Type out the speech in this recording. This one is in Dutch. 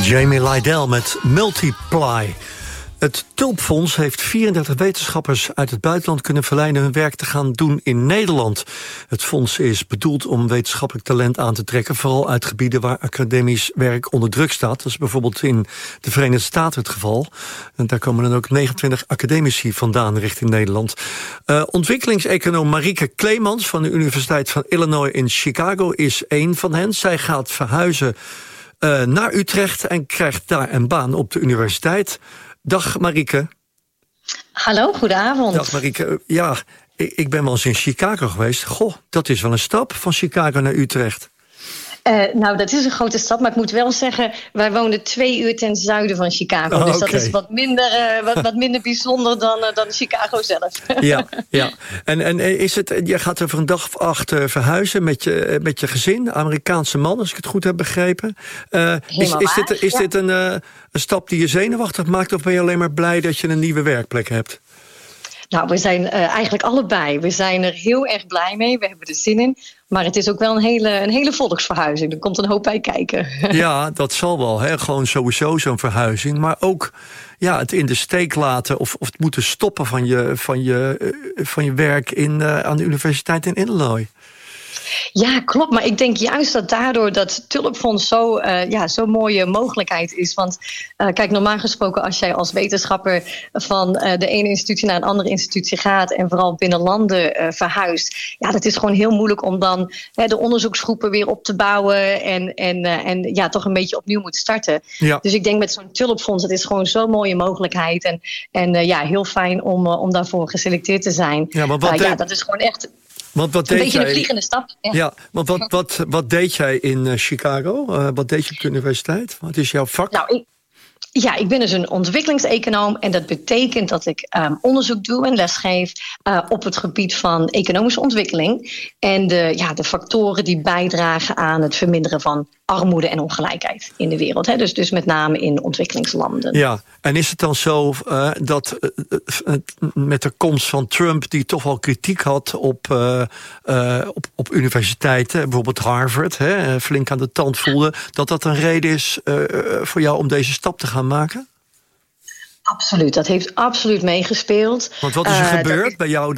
Jamie Lydell met Multiply. Het Tulpfonds heeft 34 wetenschappers uit het buitenland kunnen verleiden hun werk te gaan doen in Nederland. Het fonds is bedoeld om wetenschappelijk talent aan te trekken, vooral uit gebieden waar academisch werk onder druk staat. Dat is bijvoorbeeld in de Verenigde Staten het geval. En daar komen dan ook 29 academici vandaan richting Nederland. Ontwikkelingseconoom Marieke Kleemans van de Universiteit van Illinois in Chicago is één van hen. Zij gaat verhuizen naar Utrecht en krijgt daar een baan op de universiteit. Dag Marieke. Hallo, goedenavond. Dag Marieke. Ja, ik ben wel eens in Chicago geweest. Goh, dat is wel een stap van Chicago naar Utrecht. Nou, dat is een grote stap, maar ik moet wel zeggen, wij woonden 2 uur ten zuiden van Chicago. Oh, dus okay. Dat is wat minder bijzonder dan Chicago zelf. Ja. En is het, je gaat over een dag of 8 verhuizen met je gezin, Amerikaanse man, als ik het goed heb begrepen. Is dit een stap die je zenuwachtig maakt, of ben je alleen maar blij dat je een nieuwe werkplek hebt? Nou, we zijn eigenlijk allebei. We zijn er heel erg blij mee. We hebben er zin in. Maar het is ook wel een hele volksverhuizing. Er komt een hoop bij kijken. Ja, dat zal wel. Hè? Gewoon sowieso zo'n verhuizing. Maar ook het in de steek laten of het moeten stoppen van je werk aan de universiteit in Illinois. Ja, klopt. Maar ik denk juist dat daardoor dat Tulpfonds zo'n mooie mogelijkheid is. Want kijk, normaal gesproken als jij als wetenschapper van de ene institutie naar een andere institutie gaat en vooral binnen landen verhuist. Ja, dat is gewoon heel moeilijk om dan de onderzoeksgroepen weer op te bouwen en toch een beetje opnieuw moet starten. Ja. Dus ik denk met zo'n Tulpfonds, het is gewoon zo'n mooie mogelijkheid. En heel fijn om daarvoor geselecteerd te zijn. Ja, maar dat is gewoon echt een beetje een vliegende stap. Ja, want wat deed jij in Chicago? Wat deed je op de universiteit? Wat is jouw vak? Nou, ik ben dus een ontwikkelingseconoom. En dat betekent dat ik onderzoek doe en lesgeef op het gebied van economische ontwikkeling. En de factoren die bijdragen aan het verminderen van armoede en ongelijkheid in de wereld. Hè? Dus met name in ontwikkelingslanden. Ja, en is het dan zo dat met de komst van Trump, die toch wel kritiek had op universiteiten, bijvoorbeeld Harvard, flink aan de tand voelde, dat een reden is voor jou om deze stap te gaan maken? Absoluut, dat heeft absoluut meegespeeld. Want wat is er gebeurd bij jou